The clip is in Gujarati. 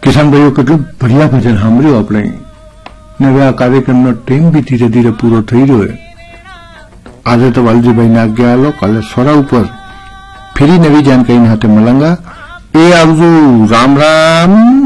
કિસાન ભાઈઓ કેટલું बढ़िया ભજન સાંભળ્યું આપણે ને હવે આ કાર્યક્રમનો ટાઈમ બી ધીરે ધીરે પૂરો થઈ રહ્યો છે આજે તો વાલજીભાઈને આજ્ઞા આલો કાલે સોરા ઉપર ફરી નવી જાણકારી સાથે મળાંગા એ આવજો રામ રામ